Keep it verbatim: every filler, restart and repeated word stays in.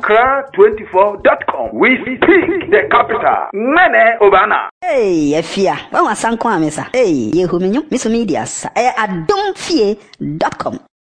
accra twenty-four dot com. We speak the capital. Mene Obana. Hey, Efia. Wa wasan kwa mesa. Hey, Yehuminyo, Miss Media. Eh, adonfie dot com.